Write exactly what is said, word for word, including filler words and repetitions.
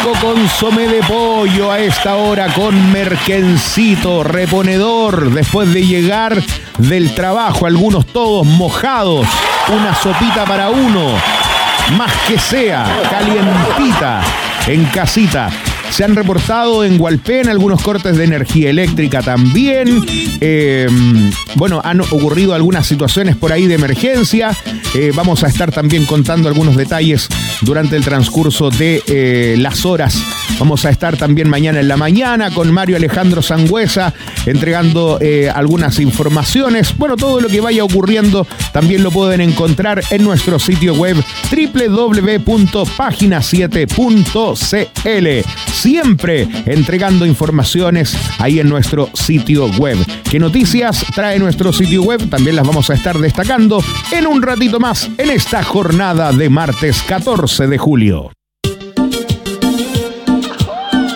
rico consomé de pollo a esta hora con Merquencito, reponedor, después de llegar del trabajo, algunos todos mojados, una sopita para uno, más que sea, calientita, en casita. Se han reportado en Hualpén algunos cortes de energía eléctrica también. Eh, bueno, han ocurrido algunas situaciones por ahí de emergencia. Eh, vamos a estar también contando algunos detalles durante el transcurso de eh, las horas. Vamos a estar también mañana en la mañana con Mario Alejandro Sangüesa entregando eh, algunas informaciones. Bueno, todo lo que vaya ocurriendo también lo pueden encontrar en nuestro sitio web doble u doble u doble u punto página siete punto c l. Siempre entregando informaciones ahí en nuestro sitio web. ¿Qué noticias trae nuestro sitio web? También las vamos a estar destacando en un ratito más en esta jornada de martes catorce de julio.